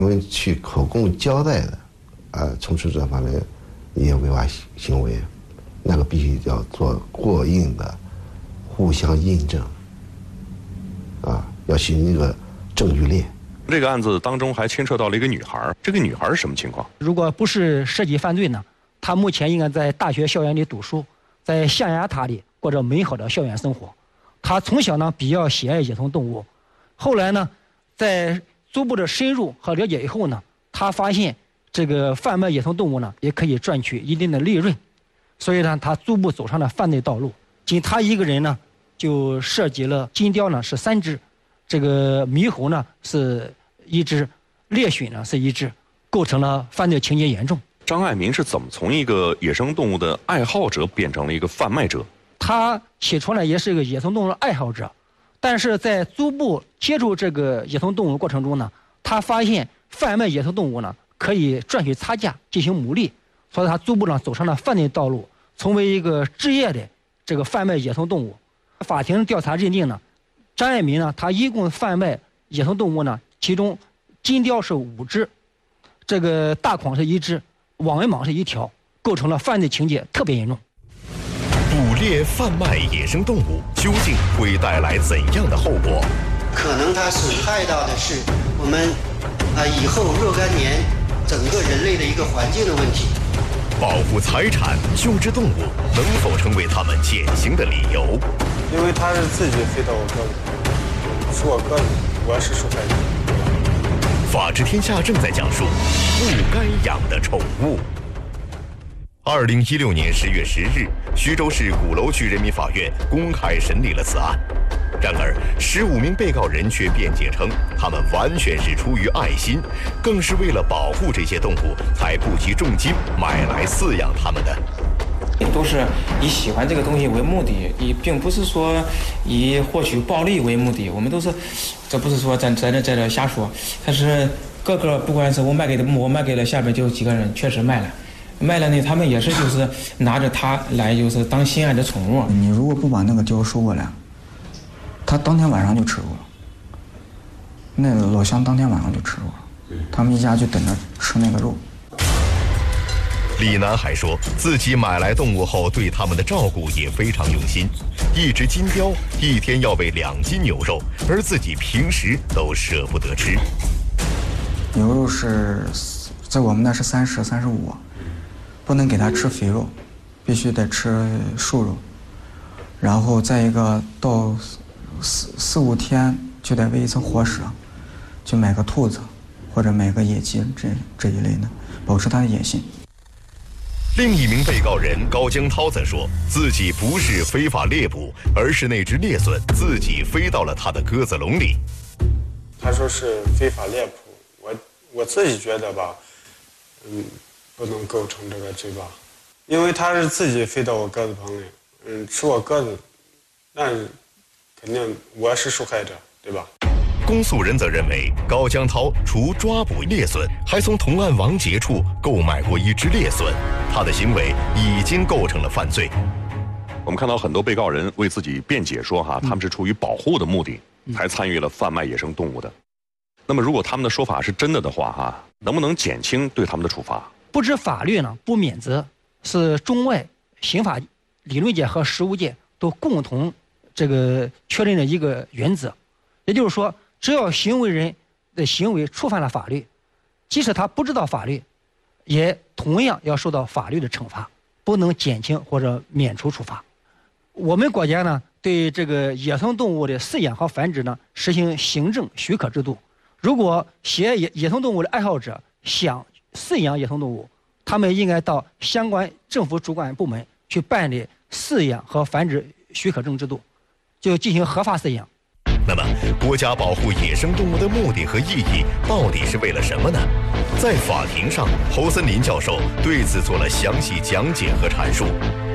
我们去口供交代的，从事这方面也违法行为，那个必须要做过硬的互相印证，要形成一个证据链。 这个案子当中还牵扯到了一个女孩，这个女孩是什么情况？ 如果不是涉及犯罪呢，她目前应该在大学校园里读书，在象牙塔里过着美好的校园生活。她从小呢比较喜爱野生动物，后来呢，在逐步的深入和了解以后呢，她发现这个贩卖野生动物呢也可以赚取一定的利润，所以呢，她逐步走上了犯罪道路。仅她一个人呢，就涉及了金雕呢是3只，这个猕猴呢是1只，猎犬呢是1只，构成了犯罪情节严重。 张爱民是怎么从一个野生动物的爱好者变成了一个贩卖者？ 他起初呢也是一个野生动物的爱好者，但是在逐步接触这个野生动物过程中呢，他发现贩卖野生动物呢可以赚取差价进行牟利，所以他逐步呢走上了犯罪道路，成为一个职业的这个贩卖野生动物。法庭调查认定呢，张爱民呢他一共贩卖野生动物呢，其中金雕是5只，这个大蟒是1只，网纹蟒是1条，构成了犯罪情节特别严重。 捕猎贩卖野生动物究竟会带来怎样的后果？ 可能它损害到的是我们以后若干年整个人类的一个环境的问题。 保护财产、救治动物能否成为他们减刑的理由？ 因为它是自己飞到我鸽子，是我鸽子，我是受害者。 法治天下正在讲述不该养的宠物。2016年10月10日，徐州市鼓楼区人民法院公开审理了此案。然而，15名被告人却辩解称，他们完全是出于爱心，更是为了保护这些动物，才不惜重金买来饲养它们的。 都是以喜欢这个东西为目的，并不是说以获取暴利为目的。我们都是，这不是说在这瞎说。但是各个不管是我卖给了下边就有几个人确实卖了呢，他们也是就是拿着它来就是当心爱的宠物。 你如果不把那个貂收过来，他当天晚上就吃过了。那老乡当天晚上就吃过了，他们一家就等着吃那个肉。 李楠还说，自己买来动物后对它们的照顾也非常用心。一只金雕1天要喂2斤牛肉，而自己平时都舍不得吃。 牛肉是在我们那是30、35，不能给它吃肥肉，必须得吃瘦肉。然后再一个到4、5天就得喂一次活食，就买个兔子或者买个野鸡这一类的，保持它的野性。 另一名被告人高江涛则说，自己不是非法猎捕，而是那只猎隼自己飞到了他的鸽子笼里。 他说是非法猎捕，我自己觉得吧，不能构成这个罪吧，因为他是自己飞到我鸽子棚里，吃我鸽子，那肯定我是受害者，对吧？ 公诉人则认为，高江涛除抓捕猎隼，还从同案王杰处购买过1只猎隼，他的行为已经构成了犯罪。 我们看到很多被告人为自己辩解说他们是出于保护的目的才参与了贩卖野生动物的。那么如果他们的说法是真的的话能不能减轻对他们的处罚？ 不知法律呢不免责，是中外刑法理论界和实务界都共同这个确认的一个原则。也就是说，只要行为人的行为触犯了法律，即使他不知道法律，也同样要受到法律的惩罚，不能减轻或者免除处罚。我们国家呢，对这个野生动物的饲养和繁殖呢，实行行政许可制度。如果喜爱野生动物的爱好者想饲养野生动物，他们应该到相关政府主管部门去办理饲养和繁殖许可证制度，就进行合法饲养。 那么，国家保护野生动物的目的和意义到底是为了什么呢？在法庭上，侯森林教授对此做了详细讲解和阐述。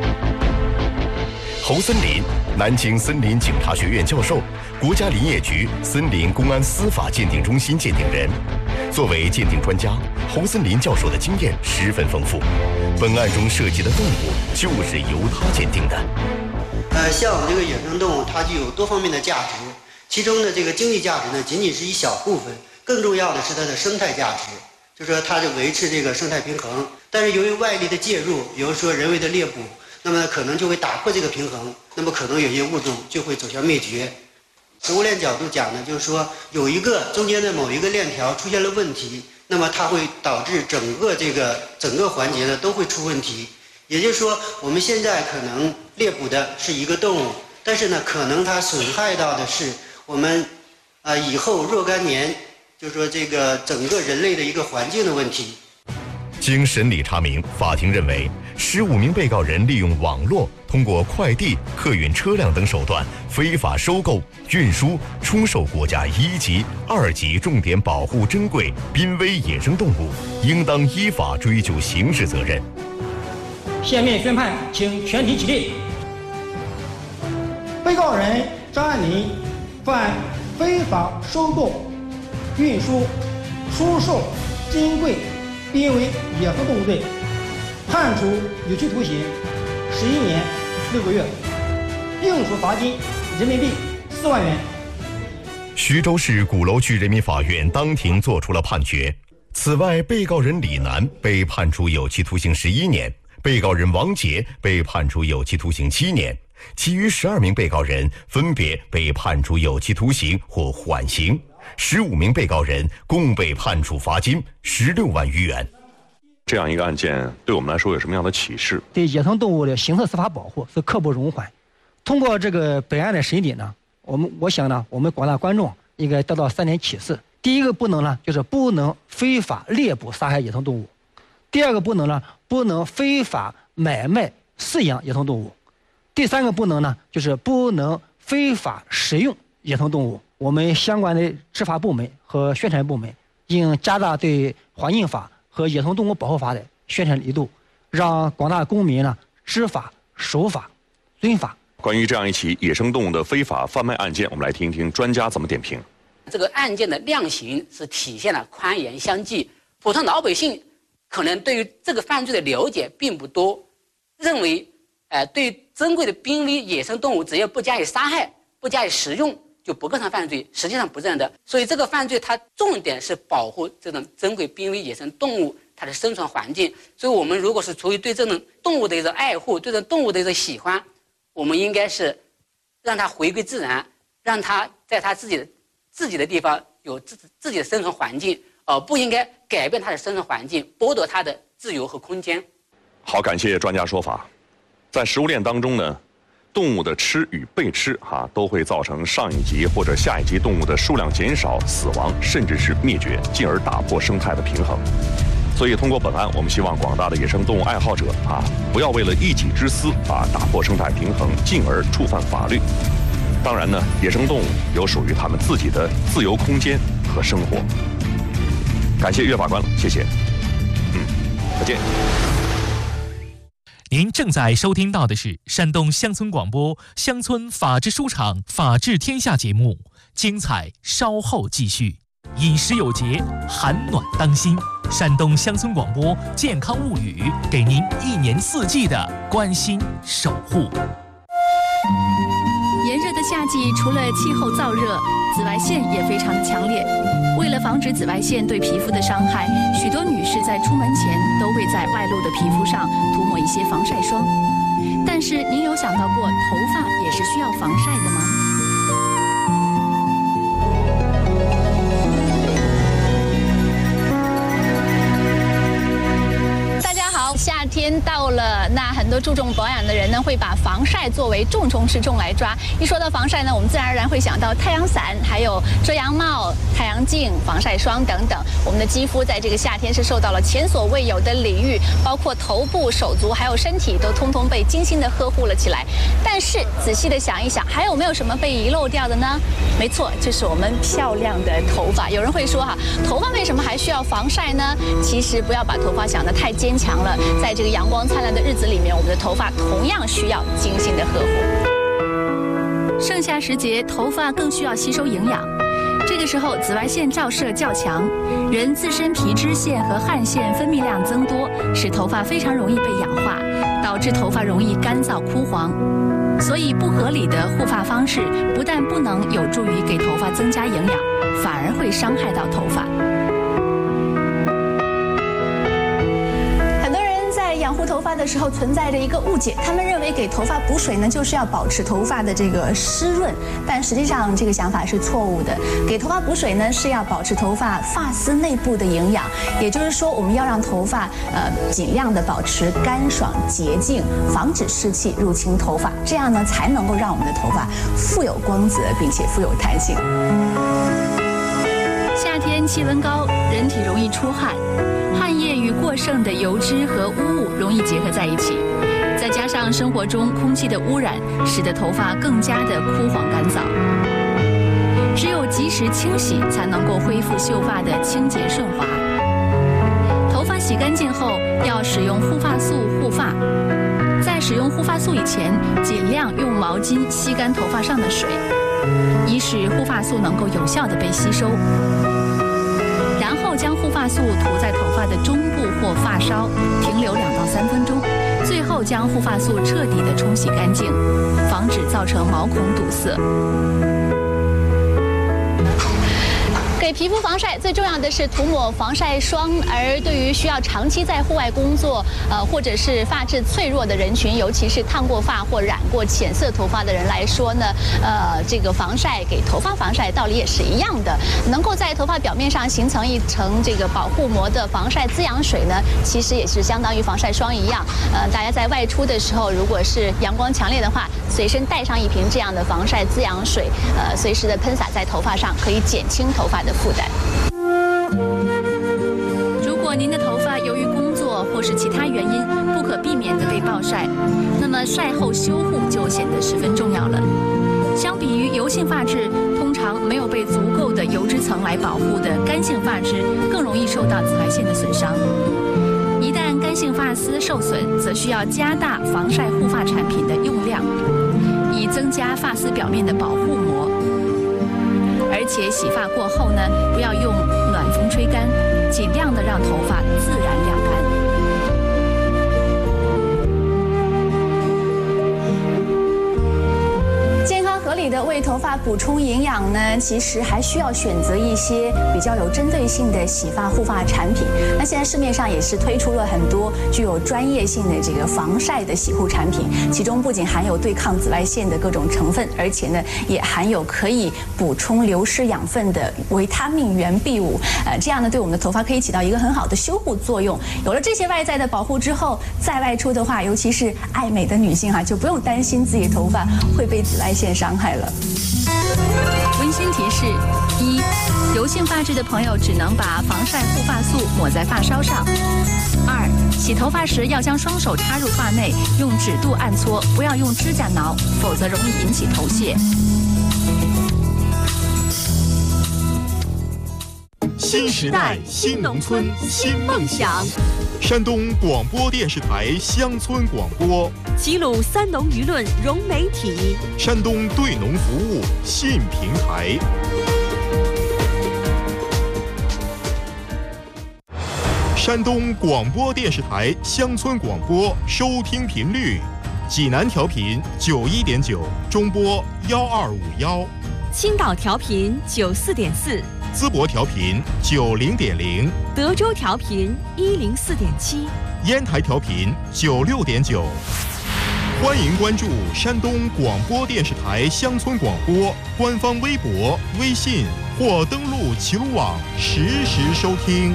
侯森林，南京森林警察学院教授，国家林业局森林公安司法鉴定中心鉴定人。作为鉴定专家，侯森林教授的经验十分丰富。本案中涉及的动物就是由他鉴定的。 像我们这个野生动物，它具有多方面的价值，其中的这个经济价值呢，仅仅是一小部分， 更重要的是它的生态价值，就是说它就维持这个生态平衡。但是由于外力的介入，比如说人为的猎捕，那么可能就会打破这个平衡，那么可能有些物种就会走向灭绝。食物链角度讲呢，就是说有一个中间的某一个链条出现了问题，那么它会导致整个环节呢都会出问题。也就是说，我们现在可能猎捕的是一个动物，但是呢，可能它损害到的是我们以后若干年，就是说这个整个人类的一个环境的问题。 经审理查明，法庭认为15名被告人利用网络，通过快递、客运车辆等手段非法收购、运输、出售国家1级、2级重点保护珍贵濒危野生动物，应当依法追究刑事责任。 下面宣判，请全体起立。被告人张爱民犯非法收购、运输、出售珍贵濒危野生动物罪，判处有期徒刑11年6个月，并处罚金人民币4万元。 徐州市鼓楼区人民法院当庭作出了判决。此外，被告人李楠被判处有期徒刑11年，被告人王杰被判处有期徒刑7年，其余12名被告人分别被判处有期徒刑或缓刑。15名被告人共被判处罚金16万余元。 这样一个案件对我们来说有什么样的启示？ 对野生动物的刑事司法保护是刻不容缓。通过这个本案的审理呢，我想呢，我们广大观众应该得到3点启示。第一个不能呢，就是不能非法猎捕杀害野生动物；第二个不能呢，不能非法买卖饲养野生动物；第三个不能呢，就是不能非法食用野生动物。我们相关的执法部门和宣传部门应加大对环境法和野生动物保护法的宣传力度，让广大公民呢知法、守法、遵法。 关于这样一起野生动物的非法贩卖案件，我们来听一听专家怎么点评。 这个案件的量刑是体现了宽严相济，普通老百姓可能对于这个犯罪的了解并不多，认为对珍贵的濒危野生动物只要不加以杀害、不加以食用就不构成犯罪，实际上不是的。所以这个犯罪它重点是保护这种珍贵濒危野生动物它的生存环境。所以我们如果是出于对这种动物的一种爱护，对这种动物的一种喜欢，我们应该是让它回归自然，让它在它自己的地方有自己的生存环境，不应该改变它的生存环境，剥夺它的自由和空间。 好，感谢专家说法。在食物链当中呢，动物的吃与被吃都会造成上一级或者下一级动物的数量减少、死亡，甚至是灭绝，进而打破生态的平衡。所以通过本案，我们希望广大的野生动物爱好者不要为了一己之私打破生态平衡，进而触犯法律。当然呢，野生动物有属于他们自己的自由空间和生活。感谢岳法官，谢谢。再见。 您正在收听到的是山东乡村广播乡村法制书场法治天下节目，精彩稍后继续。饮食有节，寒暖当心。山东乡村广播健康物语，给您1年4季的关心守护。 炎热的夏季，除了气候燥热，紫外线也非常强烈。为了防止紫外线对皮肤的伤害，许多女士在出门前都会在外露的皮肤上涂抹一些防晒霜。但是您有想到过头发也是需要防晒的吗？夏天到了，那很多注重保养的人呢，会把防晒作为重中之重来抓。一说到防晒呢，我们自然而然会想到太阳伞，还有遮阳帽、太阳镜、防晒霜等等。我们的肌肤在这个夏天是受到了前所未有的礼遇，包括头部、手足还有身体都通通被精心的呵护了起来。但是仔细的想一想，还有没有什么被遗漏掉的呢？没错，就是我们漂亮的头发。有人会说头发为什么还需要防晒呢？其实不要把头发想得太坚强了。在这个阳光灿烂的日子里面，我们的头发同样需要精心的呵护。盛夏时节，头发更需要吸收营养。这个时候，紫外线照射较强，人自身皮脂腺和汗腺分泌量增多，使头发非常容易被氧化，导致头发容易干燥枯黄。所以，不合理的护发方式不但不能有助于给头发增加营养， 反而会伤害到头发。养护头发的时候存在着一个误解，他们认为给头发补水呢，就是要保持头发的这个湿润，但实际上这个想法是错误的。给头发补水呢，是要保持头发发丝内部的营养，也就是说，我们要让头发尽量的保持干爽洁净，防止湿气入侵头发，这样呢才能够让我们的头发富有光泽，并且富有弹性。夏天气温高，人体容易出汗。汗液与过剩的油脂和污物容易结合在一起，再加上生活中空气的污染，使得头发更加的枯黄干燥。只有及时清洗，才能够恢复秀发的清洁顺滑。头发洗干净后，要使用护发素护发。在使用护发素以前，尽量用毛巾吸干头发上的水，以使护发素能够有效地被吸收。然后将护发素涂在头发的中部或发梢，停留2到3分钟。最后将护发素彻底的冲洗干净，防止造成毛孔堵塞。给皮肤防晒最重要的是涂抹防晒霜，而对于需要长期在户外工作，或者是发质脆弱的人群，尤其是烫过发或染过浅色头发的人来说呢，这个防晒给头发防晒道理也是一样的，能够在头发表面上形成一层这个保护膜的防晒滋养水呢，其实也是相当于防晒霜一样。大家在外出的时候，如果是阳光强烈的话，随身带上一瓶这样的防晒滋养水，随时的喷洒在头发上，可以减轻头发的负担。如果您的头发由于工作或是其他原因不可避免的被暴晒，那么晒后修护就显得十分重要了。相比于油性发质，通常没有被足够的油脂层来保护的干性发质，更容易受到紫外线的损伤。一旦干性发丝受损，则需要加大防晒护发产品的用量，以增加发丝表面的保护膜。而且洗发过后呢，不要用暖风吹干，尽量的让头发自然晾干。健康合理的为头发补充营养呢，其实还需要选择一些比较有针对性的洗发护发产品。那现在市面上也是推出了很多具有专业性的这个防晒的洗护产品，其中不仅含有对抗紫外线的各种成分，而且呢也含有可以补充流失养分的维他命原 B5，这样呢对我们的头发可以起到一个很好的修护作用。有了这些外在的保护之后，再外出的话，尤其是爱美的女性就不用担心自己的头发会被紫外线伤害了。温馨提示：1，油性发质的朋友只能把防晒护发素抹在发梢上。2，洗头发时要将双手插入发内，用指肚按搓，不要用指甲挠，否则容易引起头屑。 新时代，新农村，新梦想。山东广播电视台乡村广播， 齐鲁三农舆论融媒体， 山东对农服务信平台。山东广播电视台乡村广播收听频率：济南调频91.9，中波1251； 青岛调频94.4。 淄博调频90.0， 德州调频104.7， 烟台调频96.9。欢迎关注山东广播电视台乡村广播官方微博、微信或登录齐鲁网实时收听。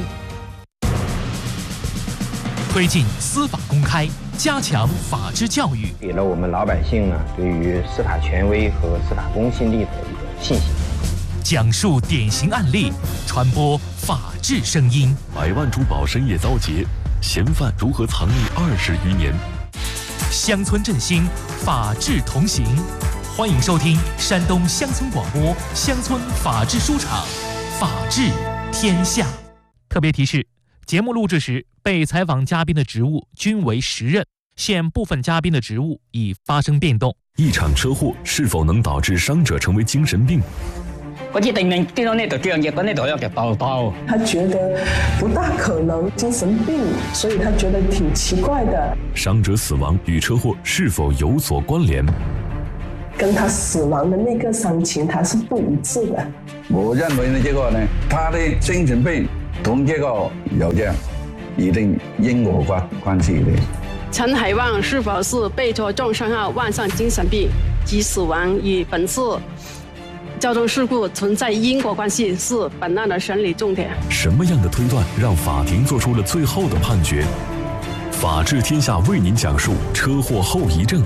推进司法公开，加强法治教育， 给了我们老百姓呢对于司法权威和司法公信力的一个信心。 讲述典型案例，传播法治声音。 百万珠宝深夜遭劫，嫌犯如何藏匿20余年？ 乡村振兴，法治同行。欢迎收听山东乡村广播乡村法治书场，法治天下。特别提示：节目录制时，被采访嘉宾的职务均为实任，现部分嘉宾的职务已发生变动。 一场车祸是否能导致伤者成为精神病？ 我一定能見到呢度這樣嘢，嗰呢度有條包包。 他覺得不大可能精神病，所以他覺得挺奇怪的。 傷者死亡與車禍是否有所關聯？ 跟他死亡的那个伤情它是不一致的。 我认为呢，这个呢，他的精神病同这个有着一定因果关系的。 陈海旺是否是被车撞伤后患上精神病及死亡，与本次交通事故存在因果关系，是本案的审理重点。 什么样的推断让法庭做出了最后的判决？法治天下为您讲述车祸后遗症。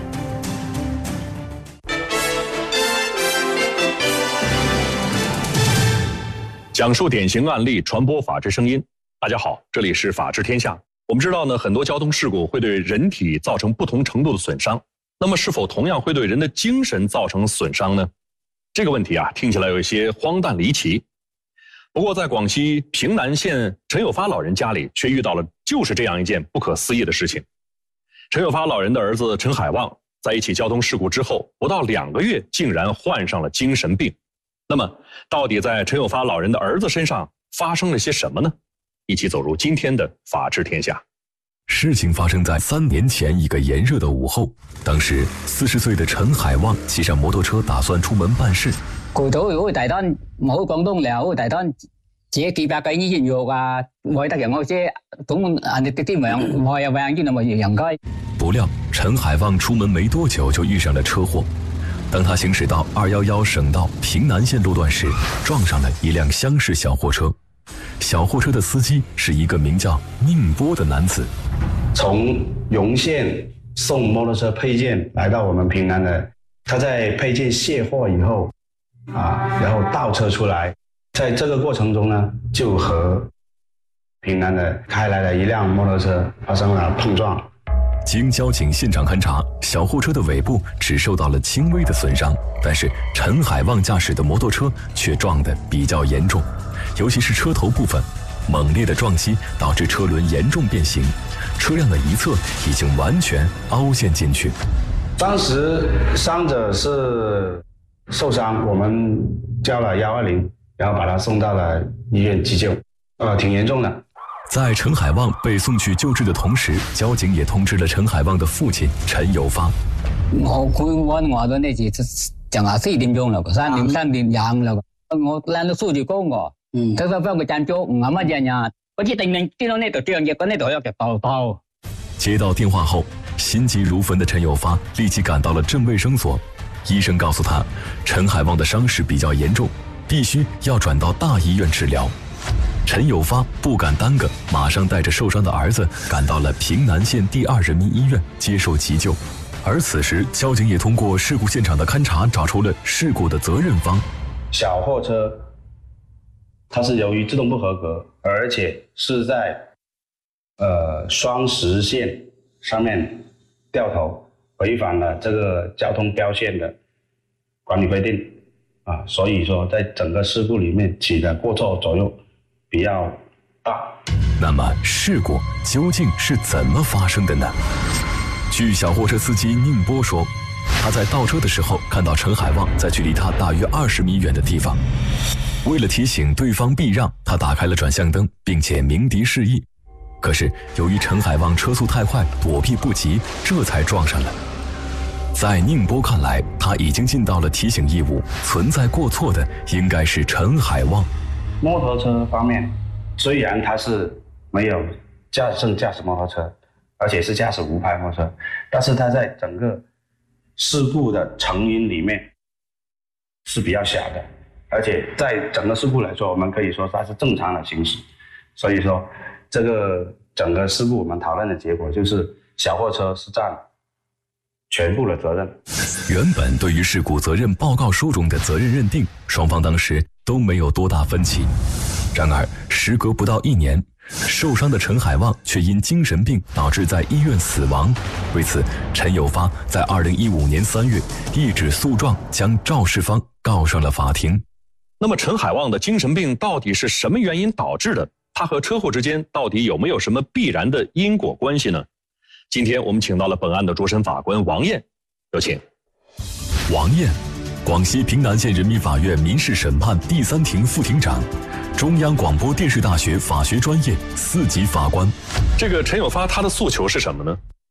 讲述典型案例，传播法治声音。大家好，这里是法治天下。我们知道呢，很多交通事故会对人体造成不同程度的损伤，那么是否同样会对人的精神造成损伤呢？这个问题啊，听起来有一些荒诞离奇。不过在广西平南县陈有发老人家里，却遇到了就是这样一件不可思议的事情。陈有发老人的儿子陈海旺，在一起交通事故之后，不到2个月，竟然患上了精神病。那么，到底在陈有发老人的儿子身上发生了些什么呢？一起走入今天的法治天下。 事情发生在3年前一个炎热的午后，当时40岁的陳海旺騎上摩托車打算出門辦事。 攰到如果大單冇廣東料，大單自己幾百幾醫院藥啊，我得人我即總人哋啲名我有名啲那麼人街。 不料陳海旺出門沒多久就遇上了車禍。當他行駛到211省道平南縣路段時，撞上了一輛廂式小貨車。小貨車的司機是一個名叫寧波的男子。 從榮縣送摩托車配件來到我們平南的，他在配件卸貨以後然後倒車出來，在這個過程中呢，就和平南的開來的一輛摩托車發生了碰撞。 經交警現場勘查，小貨車的尾部只受到了輕微的損傷，但是陳海旺駕駛的摩托車卻撞得比較嚴重，尤其是車頭部分，猛烈的撞擊導致車輪嚴重變形，車輛的一側已經完全凹陷進去。 當時傷者是受傷，我們叫了120，然後把他送到了醫院急救，挺嚴重的。 在陳海旺被送去救治的同時，交警也通知了陳海旺的父親陳有發。 佢揾我嗰陣時就話4點鐘啦，3點25啦，我靚到數住高我，佢翻個站咗唔係乜嘢呀，我知定明知道呢度這樣嘢，嗰呢度有條道道。 接到電話後，心急如焚的陳有發立即趕到了鎮衛生所，醫生告訴他，陳海旺的傷勢比較嚴重，必須要轉到大醫院治療。陳有發不敢耽擱，馬上帶着受傷的兒子趕到了平南縣第2人民醫院接受急救。而此時，交警也通過事故現場的勘查，找出了事故的責任方。 小貨車，它是由於制動不合格，而且是在雙實線上面掉頭，違反了這個交通標線的管理規定所以說在整個事故裡面起的過錯作用比較大。 那麼事故究竟是怎麼發生的呢？據小貨車司機寧波說，他在倒車的時候看到陳海旺在距離他大約20米遠的地方，為了提醒對方避讓，他打開了轉向燈，並且鳴笛示意。可是由於陳海旺車速太快，躲避不及，這才撞上了。在寧波看來，他已經盡到了提醒義務，存在過錯的應該是陳海旺。 摩托車方面，雖然他是沒有駕駛摩托車，而且是駕駛無牌摩托車，但是他在整個事故的成因裡面是比較小的，而且在整個事故來說，我們可以說它是正常的行駛。所以說，這個整個事故我們討論的結果就是小貨車是佔全部的責任。 原本對於事故責任報告書中的責任認定，雙方當時都沒有多大分歧。然而時隔不到1年，受傷的陳海旺卻因精神病導致在醫院死亡。為此，陳有發在2015年3月一紙訴狀將肇事方告上了法庭。 那麼陳海旺的精神病到底是什麼原因導致的？他和車禍之間到底有沒有什麼必然的因果關係呢？今天我們請到了本案的主審法官王燕，有請。 王燕，廣西平南縣人民法院民事審判第3庭副庭長，中央廣播電視大學法學專業4級法官。 這個陳有發他的訴求是什麼呢？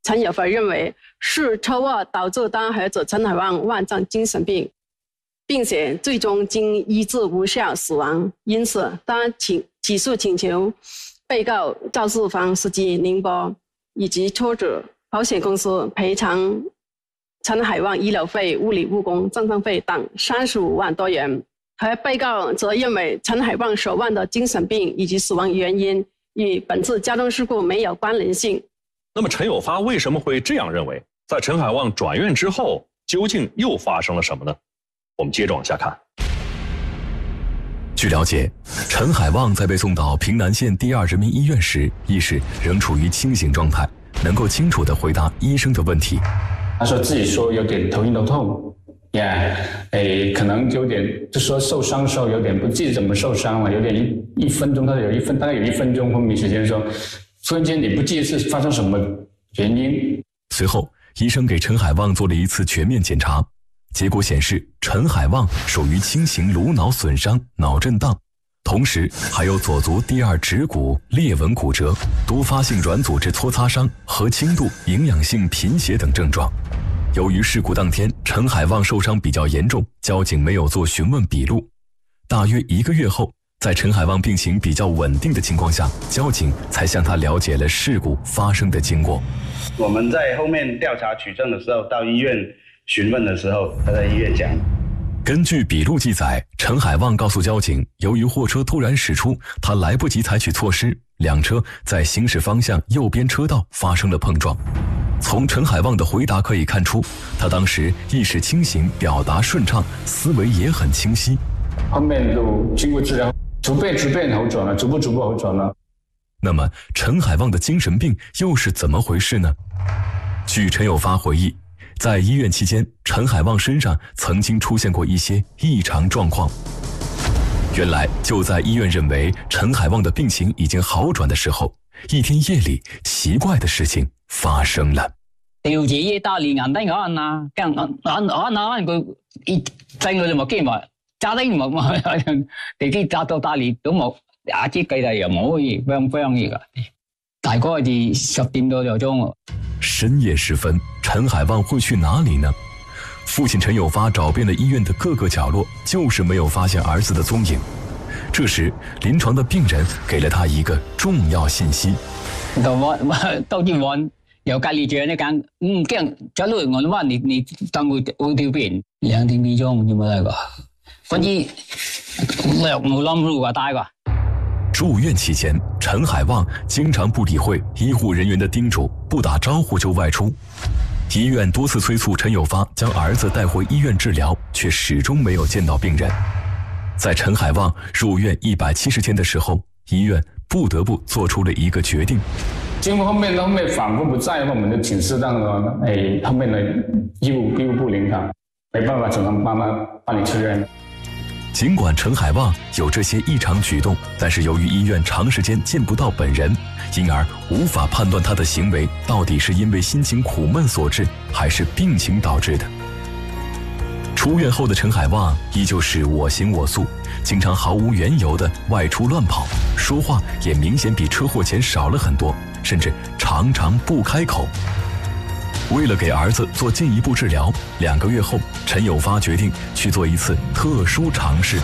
陈友发认为是车祸导致当孩子陈海旺患上精神病，并且最终经医治无效死亡，因此他起诉请求被告肇事方司机宁波以及车主保险公司赔偿陈海旺医疗费、物理误工、葬葬费等35万多元。而被告则认为陈海旺所患的精神病以及死亡原因与本次交通事故没有关联性。 那么陈友发为什么会这样认为？在陈海旺转院之后，究竟又发生了什么呢？我们接着往下看。 据了解，陈海旺在被送到平南县第2人民医院时，意识仍处于清醒状态，能够清楚地回答医生的问题。 他说自己说有点头晕头痛。可能有点，就说受伤的时候有点不记得怎么受伤了，有点一分钟，他大概有1分钟昏迷时间，说突然间你不记得是发生什么原因。 随后，医生给陈海旺做了一次全面检查，结果显示陈海旺属于轻型颅脑损伤、脑震荡，同时还有左足第2指骨裂纹骨折、多发性软组织搓擦伤和轻度营养性贫血等症状。由于事故当天陈海旺受伤比较严重，交警没有做询问笔录。大约1个月后，在陈海旺病情比较稳定的情况下，交警才向他了解了事故发生的经过。 我们在后面调查取证的时候，到医院询问的时候，他在医院讲， 根据笔录记载，陈海旺告诉交警，由于货车突然驶出，他来不及采取措施，2车在行驶方向右边车道发生了碰撞。从陈海旺的回答可以看出，他当时意识清醒，表达顺畅，思维也很清晰。 后面就经过治疗，逐步好转了，逐步好转了。 那么陈海旺的精神病又是怎么回事呢？据陈友发回忆，在医院期间，陈海旺身上曾经出现过一些异常状况。原来就在医院认为陈海旺的病情已經好轉的時候，一天夜裡奇怪的事情發生了。 調住嘢打連人低我啊，跟我佢一整個就冇見話，炸低冇，地基炸到打連都冇，阿支計嚟又冇嘢，非常嘢㗎。大概係10點多就鐘。 深夜時分，陳海旺會去哪裡呢？父親陳友發找遍了醫院的各個角落，就是沒有發現兒子的蹤影。這時，臨床的病人給了他一個重要信息。 到醫院有隔離住呢間，驚走路我話你當我條片2點幾鐘有冇嚟過？反正冇諗住話帶過。 住院期間，陳海旺經常不理會醫護人員的叮囑，不打招呼就外出。醫院多次催促陳友發將兒子帶回醫院治療，卻始終沒有見到病人。在陳海旺入院170天的時候，醫院不得不做出了一個決定。 經過後面反覆不在我們的請示當中，後面的醫務部領導沒辦法，只能慢慢幫你出院。 儘管陳海旺有這些異常舉動，但是由於醫院長時間見不到本人，因而無法判斷他的行為到底是因為心情苦悶所致，還是病情導致的。出院後的陳海旺依舊是我行我素，經常毫無緣由的外出亂跑，說話也明顯比車禍前少了很多，甚至常常不開口。為了給兒子做進一步治療，2個月後，陳友發決定去做一次特殊嘗試。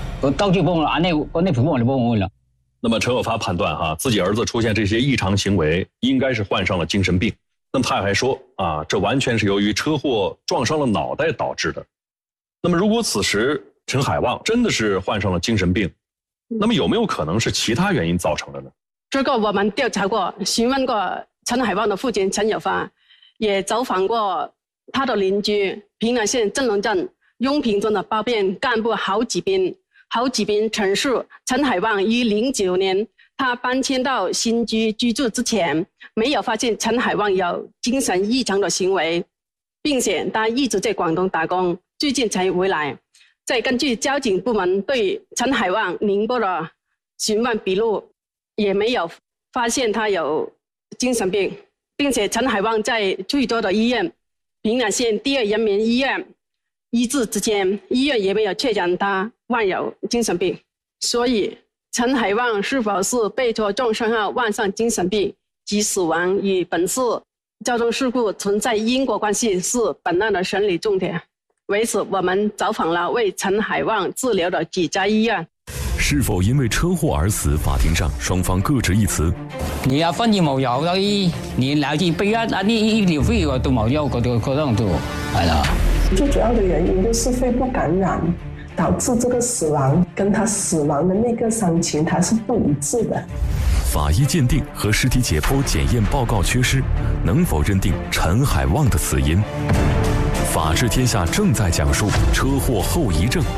那麼陳友發判斷自己兒子出現這些異常行為，應該是患上了精神病。那麼他還說這完全是由於車禍撞傷了腦袋導致的。那麼如果此時陳海旺真的是患上了精神病，那麼有沒有可能是其他原因造成的呢？ 這個我們調查過，詢問過陳海旺的父親陳友發，也走訪過他的鄰居平南縣鎮龍鎮雍平村的保變幹部郝吉斌陳述，陳海旺於09年他搬遷到新居居住之前，沒有發現陳海旺有精神異常的行為，並且他一直在廣東打工，最近才回來。再根據交警部門對陳海旺寧波的詢問筆錄，也沒有發現他有精神病，並且陳海旺在最多的醫院平南縣第2人民醫院醫治之間，醫院也沒有確診他患有精神病。所以陳海旺是否是被車撞傷後患上精神病及死亡，與本次交通事故存在因果关系是本案的审理重点。为此，我们走访了为陈海旺治疗的几家医院。 是否因为車禍而死？法庭上雙方各執一詞。 你啊，分業無有嗰啲，你了解不一啊啲醫療費我都冇有嗰種度，係啦。 最主要的原因就是肺部感染導致這個死亡，跟他死亡的那個傷情它是不一致的。 法醫鑑定和屍體解剖檢驗報告缺失，能否認定陳海旺的死因？法治天下正在講述車禍後遺症。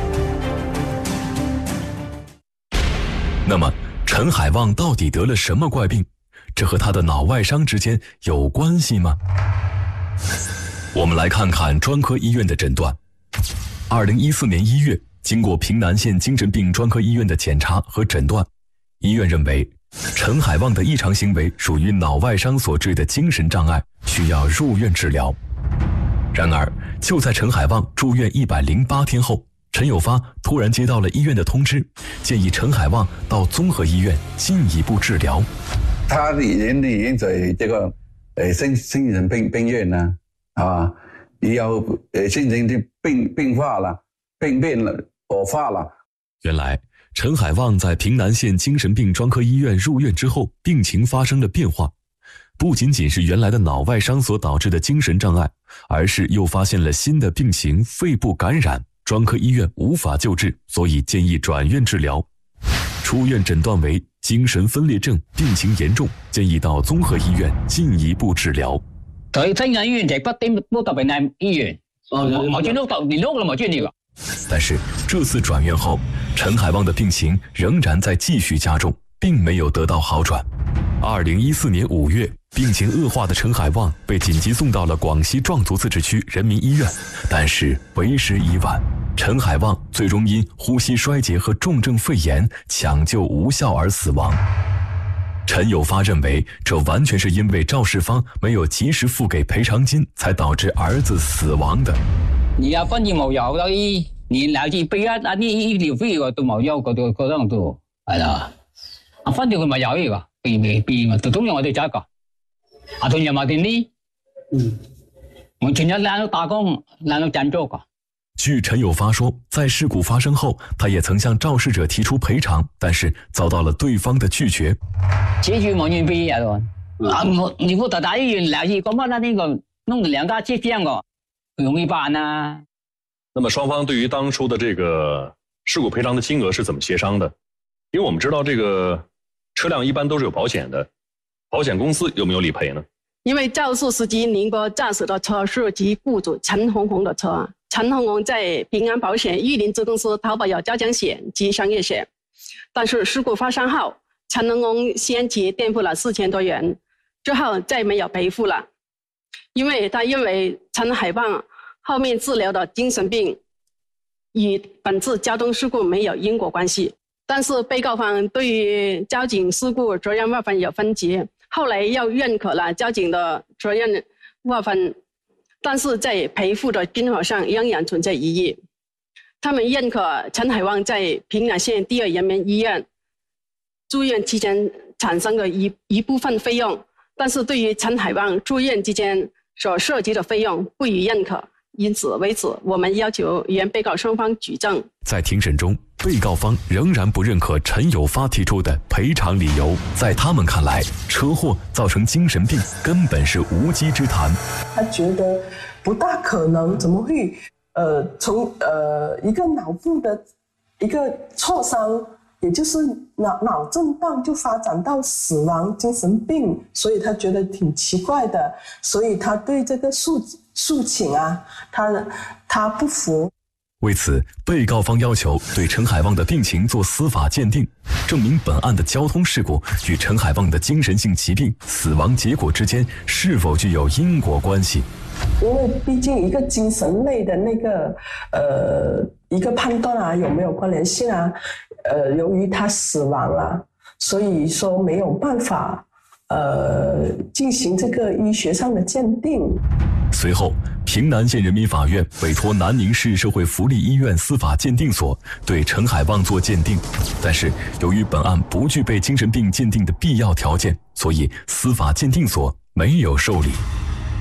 那麼陳海旺到底得了什麼怪病？這和他的腦外傷之間有關係嗎？我們來看看專科醫院的診斷。2014年1月，經過平南縣精神病專科醫院的檢查和診斷，醫院認為陳海旺的異常行為屬於腦外傷所致的精神障礙，需要入院治療。然而，就在陳海旺住院108天後，陳友發突然接到了醫院的通知，建議陳海旺到綜合醫院進一步治療。 他已經在這個精神病院啦，啊，也有精神病化了，病變了，惡化了。 原來陳海旺在平南縣精神病專科醫院入院之後，病情發生了變化，不僅僅是原來的腦外傷所導致的精神障礙，而是又發現了新的病情——肺部感染。專科醫院無法救治，所以建議轉院治療。出院診斷為精神分裂症，病情嚴重，建議到綜合醫院進一步治療。 佢精神醫院就不特別係醫院，我見到連屋都冇轉呢個。 但是這次轉院後，陳海旺的病情仍然在繼續加重，並沒有得到好轉。2014年5月，病情惡化的陳海旺被緊急送到了廣西壯族自治區人民醫院，但是為時已晚，陳海旺最終因呼吸衰竭和重症肺炎搶救無效而死亡。陳友發認為，這完全是因為肇事方沒有及時付給賠償金，才導致兒子死亡的。 你啊，分業無有嗰啲，你了解不一啊啲醫療費我都冇有嗰種度，係啦。啊，分業佢咪有呢個。就總有我哋找一個，啊，同樣嘛點呢？我全日爛到打工，爛到賺咗個。 據陳友發說，在事故發生後，他也曾向肇事者提出賠償，但是遭到了對方的拒絕。 拒絕冇願意啊！你不到大醫院了解，幹嘛那個弄兩家接見我，容易辦啊？ 那麼雙方對於當初的這個事故賠償的金額是怎麼協商的？因為我們知道這個車輛一般都是有保險的，保險公司有沒有理賠呢？ 因為肇事司機寧波駕駛的車是其雇主陳紅紅的車，陳紅紅在平安保險玉林子公司投保有交強險及商業險，但是事故發生後，陳紅紅先期墊付了4000多元，之後再沒有賠付了，因為他認為陳海旺後面治療的精神病與本次交通事故沒有因果關係。但是被告方對於交警事故責任劃分有分歧，後來又認可了交警的責任劃分，但是在賠付的金額上仍然存在疑義。他們認可陳海旺在平南縣第2人民醫院住院期間產生的一部分費用，但是對於陳海旺住院期間所涉及的費用不予認可。因此為止，我們要求原被告雙方舉證。 在庭審中，被告方仍然不認可陳友發提出的賠償理由。在他們看來，車禍造成精神病根本是無稽之談。 他覺得不大可能，怎麼會從一個腦部的一個挫傷，也就是腦震盪就發展到死亡精神病，所以他覺得挺奇怪的，所以他對這個訴請啊，他不服。 為此，被告方要求對陳海旺的病情做司法鑑定，證明本案的交通事故與陳海旺的精神性疾病死亡結果之間是否具有因果關係。 因為畢竟一個精神類的那個一個判斷啊，有沒有關聯性啊？由於他死亡了，所以說沒有辦法進行這個醫學上的鑑定。 隨後，平南縣人民法院委託南寧市社會福利醫院司法鑑定所對陳海旺做鑑定，但是由於本案不具備精神病鑑定的必要條件，所以司法鑑定所沒有受理。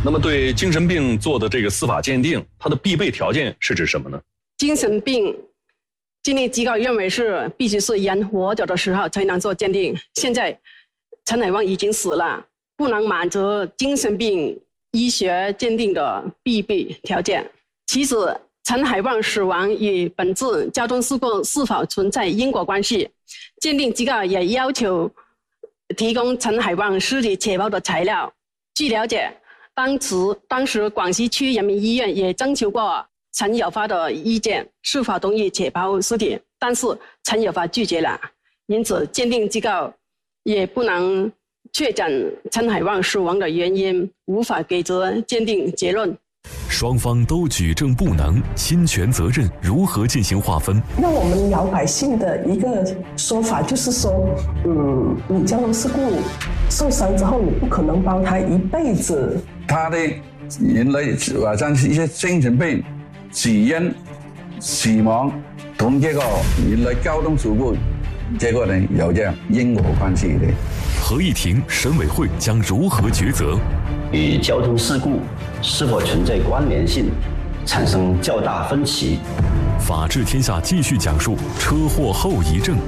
那么对精神病做的这个司法鉴定，它的必备条件是指什么呢？ 精神病鉴定机构认为是必须是人活着的时候才能做鉴定。现在陈海旺已经死了，不能满足精神病医学鉴定的必备条件。其实陈海旺死亡与本次交通事故是否存在因果关系，鉴定机构也要求提供陈海旺尸体解剖的材料。据了解，当时广西区人民医院也征求过陈有发的意见，是否同意解剖尸体，但是陈有发拒绝了，因此鉴定机构也不能确诊陈海旺死亡的原因，无法给出鉴定结论。 双方都举证不能，侵权责任如何进行划分？ 那我们老百姓的一个说法就是说，你交通事故受伤之后，你不可能包他一辈子。 他的原來或者一些精神病死因、死亡同這個原來交通事故，這個呢有這樣因果關係的。 合議庭審委會將如何抉擇？ 與交通事故是否存在關聯性，產生較大分歧。 法治天下繼續講述車禍後遺症。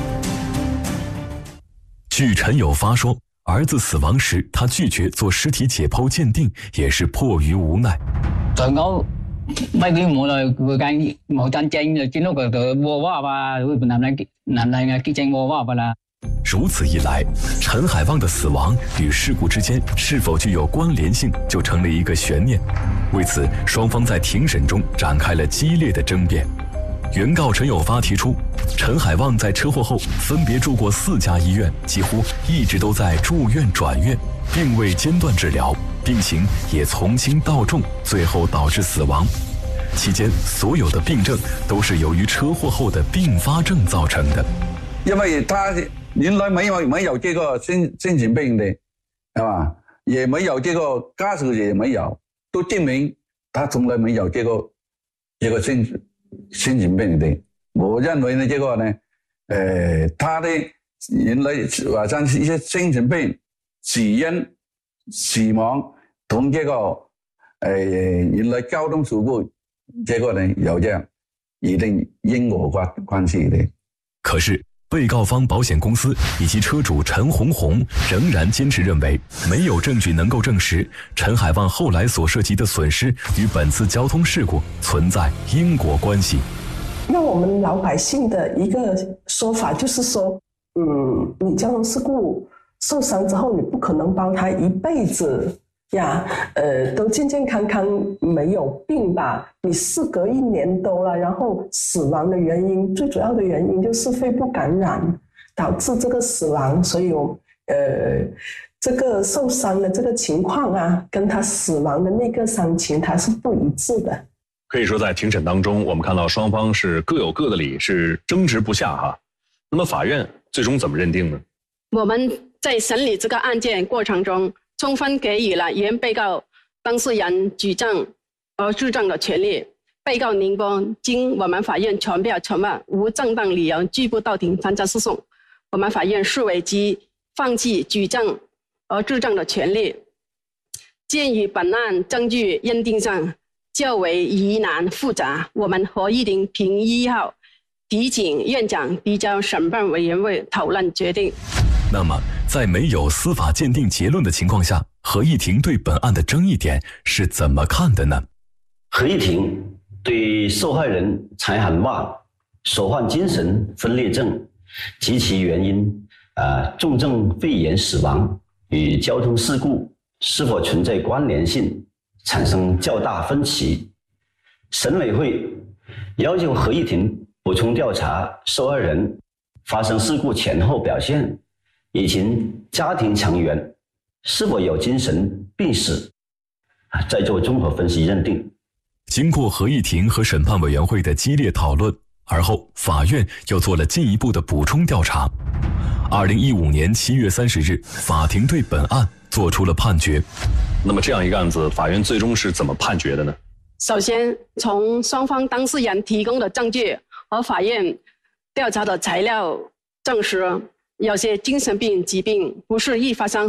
據陳有發說，兒子死亡時，他拒絕做屍體解剖鑑定，也是迫於無奈。 在我mấy cái mùa là vừa cái màu tranh tranh là chính nó cái mua vào và làm lại cái tranh mua vào và là。 如此一来，陈海旺的死亡与事故之间是否具有关联性，就成了一个悬念。为此，双方在庭审中展开了激烈的争辩。原告陈有发提出，陈海旺在车祸后分别住过4家医院，几乎一直都在住院转院，并未间断治疗，病情也从轻到重，最后导致死亡。期间所有的病症都是由于车祸后的并发症造成的。 因為他原來沒有這個精神病的，係吧？也沒有這個家屬也沒有，都證明他從來沒有這個精神病的。我認為呢，這個呢，他的原來或者一些精神病死因、死亡同這個原來交通事故，這個呢有這樣一定因果關係的。 可是被告方保險公司以及車主陳紅紅仍然堅持認為，沒有證據能夠證實陳海旺後來所涉及的損失與本次交通事故存在因果關係。 那我們老百姓的一個說法就是說，你交通事故受傷之後，你不可能包他一輩子呀，都健健康康沒有病吧？你事隔1年多了，然後死亡的原因，最主要的原因就是肺部感染導致這個死亡，所以這個受傷的這個情況啊，跟他死亡的那個傷情它是不一致的。 可以說在庭審當中，我們看到雙方是各有各的理，是爭執不下哈。那麼法院最終怎麼認定呢？ 我們在審理這個案件過程中，充分給予了原被告當事人舉證和作證的權利。被告寧波經我們法院傳票沉默，無正當理由拒不到庭參加訴訟，我們法院視為其放棄舉證和作證的權利。鑑於本案證據認定上較為疑難複雜，我們合議庭評議後提請院長提交審判委員會討論決定。 那麼在沒有司法鑑定結論的情況下，合議庭對本案的爭議點是怎麼看的呢？ 合議庭對受害人陳海旺所患精神分裂症及其原因重症肺炎死亡與交通事故是否存在關聯性產生較大分歧。審委會要求合議庭補充調查受害人發生事故前後表現，以及家庭成員是否有精神病史，再做綜合分析認定。 經過合議庭和審判委員會的激烈討論，而後法院又做了進一步的補充調查。2015年7月30日，法庭對本案做出了判決。 那麼這樣一個案子，法院最終是怎麼判決的呢？ 首先，從雙方當事人提供的證據和法院調查的材料證實，有些精神病疾病不是一發生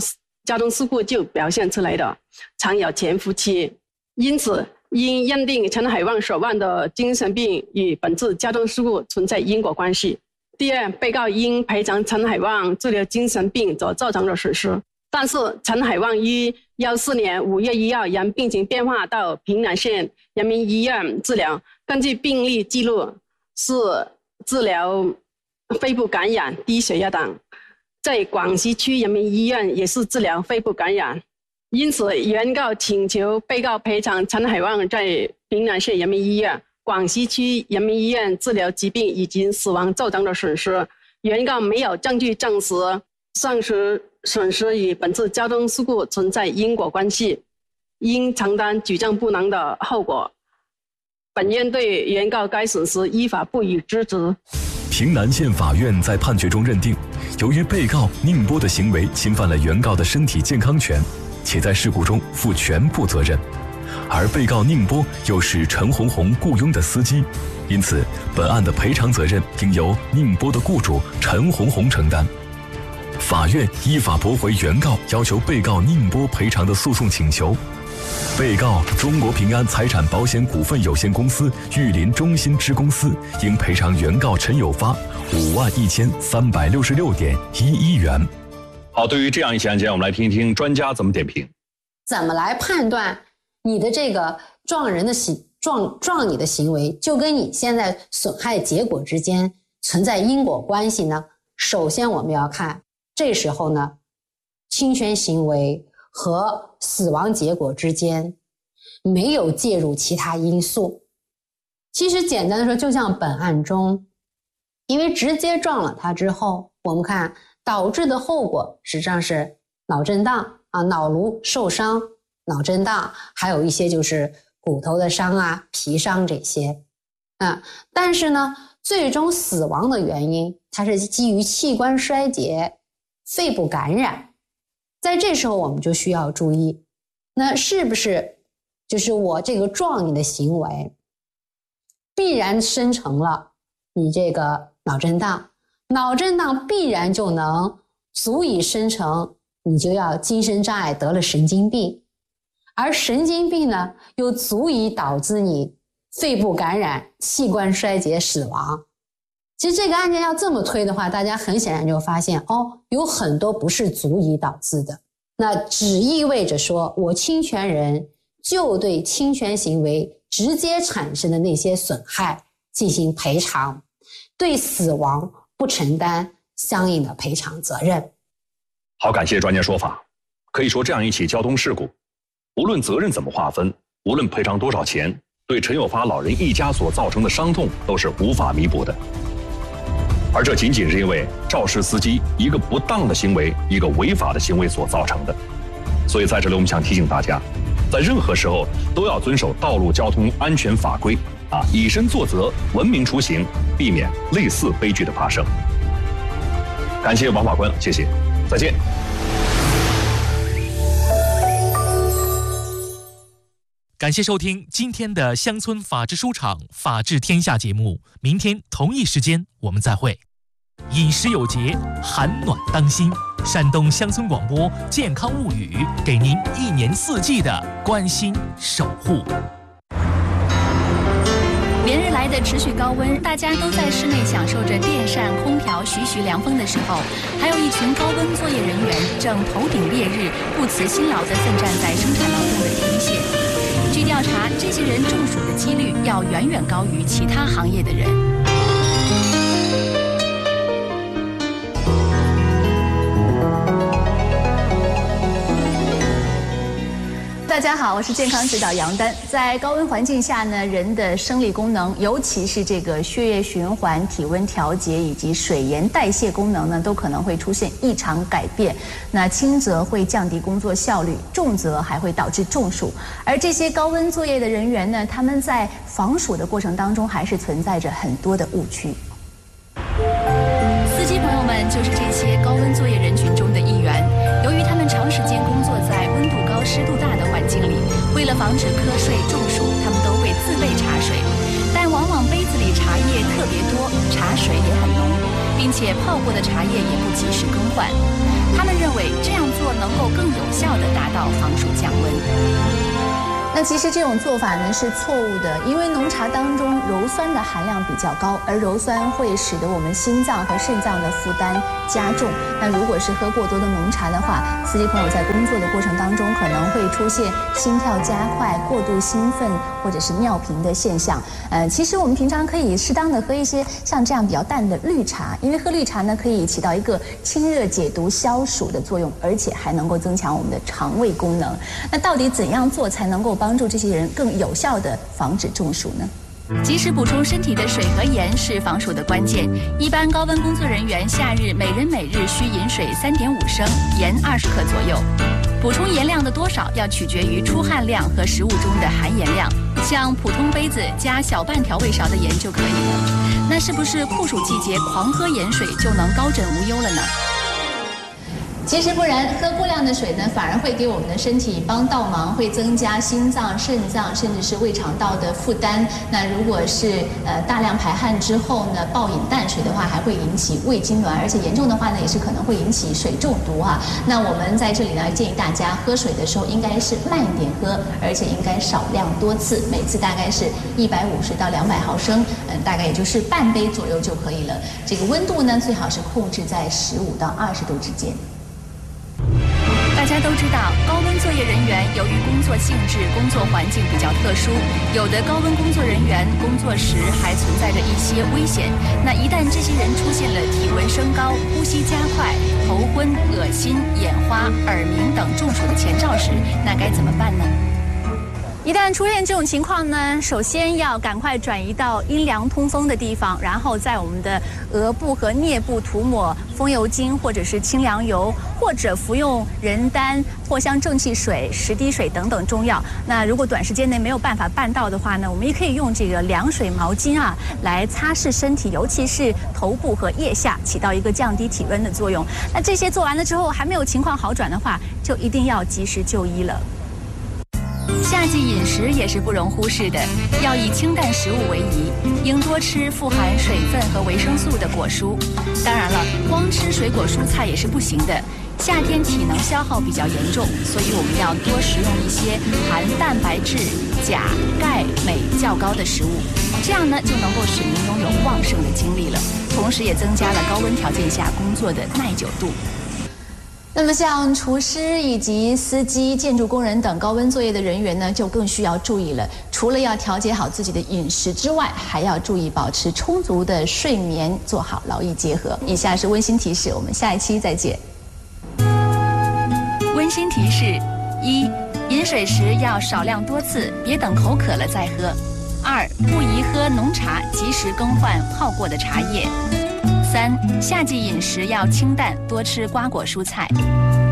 交通事故就表现出来的，常有潜伏期。因此，应认定陈海旺所患的精神病与本次交通事故存在因果关系。第二，被告应赔偿陈海旺治疗精神病所造成的损失。但是，陈海旺于14年5月1号因病情变化到平南县人民医院治疗，根据病历记录是治疗肺部感染、低血压等，在广西区人民医院也是治疗肺部感染。因此，原告请求被告赔偿陈海旺在平南县人民医院、广西区人民医院治疗疾病以及死亡造成的损失。原告没有证据证实上述损失与本次交通事故存在因果关系，应承担举证不能的后果。本院对原告该损失依法不予支持。 平南县法院在判决中认定，由于被告宁波的行为侵犯了原告的身体健康权，且在事故中负全部责任，而被告宁波又是陈红红雇佣的司机，因此本案的赔偿责任应由宁波的雇主陈红红承担。法院依法驳回原告要求被告宁波赔偿的诉讼请求。被告中国平安财产保险股份有限公司玉林中心支公司应赔偿原告陈有发51366.11元。 好，对于这样一起案件，我们来听一听专家怎么点评。 怎么来判断你的这个撞人的撞你的行为就跟你现在损害结果之间存在因果关系呢？首先我们要看这时候呢，侵权行为和死亡结果之间没有介入其他因素。其实简单的说，就像本案中，因为直接撞了他之后，我们看导致的后果实际上是脑震荡啊，脑颅受伤、脑震荡，还有一些就是骨头的伤啊、皮伤这些但是呢，最终死亡的原因它是基于器官衰竭、肺部感染。在这时候我们就需要注意，那是不是就是我这个撞你的行为必然生成了你这个脑震荡，脑震荡必然就能足以生成你就要精神障碍，得了神经病，而神经病呢又足以导致你肺部感染、器官衰竭、死亡。其实这个案件要这么推的话，大家很显然就发现有很多不是足以导致的，那只意味着说我侵权人就对侵权行为直接产生的那些损害进行赔偿，对死亡不承担相应的赔偿责任。 好，感谢专家说法。可以说，这样一起交通事故，无论责任怎么划分，无论赔偿多少钱，对陈有发老人一家所造成的伤痛都是无法弥补的。而这仅仅是因为肇事司机一个不当的行为、一个违法的行为所造成的。所以在这里我们想提醒大家，在任何时候都要遵守道路交通安全法规以身作则，文明出行，避免类似悲剧的发生。感谢王法官，谢谢，再见。 感谢收听今天的乡村法治书场法治天下节目，明天同一时间我们再会。饮食有节，寒暖当心。山东乡村广播健康物语，给您一年四季的关心守护。 连日来的持续高温，大家都在室内享受着电扇、空调徐徐凉风的时候，还有一群高温作业人员正头顶烈日，不辞辛劳地奋战在生产劳动的第一线。据调查，这些人中暑的几率要远远高于其他行业的人。大家好，我是健康指导杨丹。在高温环境下呢，人的生理功能，尤其是这个血液循环、体温调节以及水盐代谢功能呢，都可能会出现异常改变。那轻则会降低工作效率，重则还会导致中暑。而这些高温作业的人员呢，他们在防暑的过程当中，还是存在着很多的误区。司机朋友们就是这些高温作业人群中的一员。由于他们长时间工作在温度高、湿度大的环境里，为了防止瞌睡、中暑，他们都会自备茶水。但往往杯子里茶叶特别多，茶水也很浓，并且泡过的茶叶也不及时更换。他们认为这样做能够更有效地达到防暑降温。那其实这种做法呢是错误的，因为浓茶当中鞣酸的含量比较高，而鞣酸会使得我们心脏和肾脏的负担加重。那如果是喝过多的浓茶的话，司机朋友在工作的过程当中可能会出现心跳加快、过度兴奋或者是尿频的现象。其实我们平常可以适当的喝一些像这样比较淡的绿茶，因为喝绿茶呢可以起到一个清热解毒、消暑的作用，而且还能够增强我们的肠胃功能。那到底怎样做才能够帮助这些人更有效地防止中暑呢？ 及时补充身体的水和盐是防暑的关键。一般高温工作人员夏日每人每日需饮水3.5升，盐20克左右。补充盐量的多少要取决于出汗量和食物中的含盐量。像普通杯子加小半调味勺的盐就可以了。那是不是酷暑季节狂喝盐水就能高枕无忧了呢？ 其实不然，喝过量的水呢，反而会给我们的身体帮倒忙，会增加心脏、肾脏甚至是胃肠道的负担。那如果是大量排汗之后呢，暴饮淡水的话，还会引起胃痉挛，而且严重的话呢，也是可能会引起水中毒啊。那我们在这里呢，建议大家喝水的时候应该是慢一点喝，而且应该少量多次，每次大概是150到200毫升，大概也就是半杯左右就可以了。这个温度呢，最好是控制在15到20度之间。 大家都知道，高温作业人员由于工作性质、工作环境比较特殊，有的高温工作人员工作时还存在着一些危险。那一旦这些人出现了体温升高、呼吸加快、头昏、恶心、眼花、耳鸣等中暑的前兆时，那该怎么办呢？ 一旦出现这种情况呢，首先要赶快转移到阴凉通风的地方，然后在我们的额部和颞部涂抹风油精或者是清凉油，或者服用人丹、藿香正气水、10滴水等等中药。那如果短时间内没有办法办到的话呢，我们也可以用这个凉水毛巾啊来擦拭身体，尤其是头部和腋下，起到一个降低体温的作用。那这些做完了之后还没有情况好转的话，就一定要及时就医了。 夏季饮食也是不容忽视的，要以清淡食物为宜，应多吃富含水分和维生素的果蔬。当然了，光吃水果蔬菜也是不行的。夏天体能消耗比较严重，所以我们要多食用一些含蛋白质、钾、钙、镁较高的食物，这样呢就能够使您拥有旺盛的精力了，同时也增加了高温条件下工作的耐久度。 那么像厨师以及司机、建筑工人等高温作业的人员呢，就更需要注意了。除了要调节好自己的饮食之外，还要注意保持充足的睡眠，做好劳逸结合。以下是温馨提示，我们下一期再见。 温馨提示：一、饮水时要少量多次，别等口渴了再喝。2、不宜喝浓茶，及时更换泡过的茶叶。3、夏季饮食要清淡，多吃瓜果蔬菜。